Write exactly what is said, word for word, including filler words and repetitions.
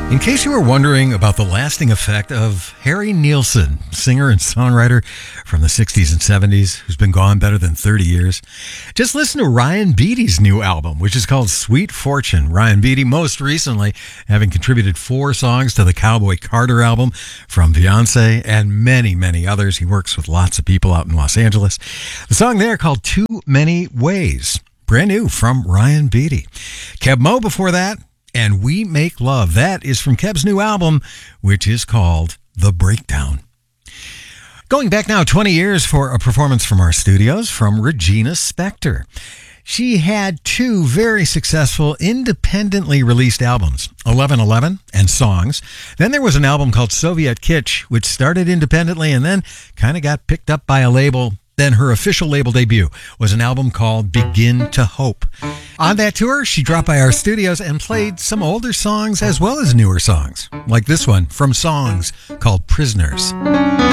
In case you were wondering about the lasting effect of Harry Nilsson, singer and songwriter from the sixties and seventies, who's been gone better than thirty years, just listen to Ryan Beatty's new album, which is called Sweet Fortune. Ryan Beatty, most recently, having contributed four songs to the Cowboy Carter album from Beyonce and many, many others. He works with lots of people out in Los Angeles. The song there called Too Many Ways. Brand new from Ryan Beatty. Keb Mo before that. And We Make Love. That is from Keb's new album, which is called The Breakdown. Going back now twenty years for a performance from our studios from Regina Spektor. She had two very successful independently released albums, eleven eleven and Songs. Then there was an album called Soviet Kitsch, which started independently and then kind of got picked up by a label. Then her official label debut was an album called Begin to Hope. On that tour, she dropped by our studios and played some older songs as well as newer songs, like this one from Songs called Prisoners.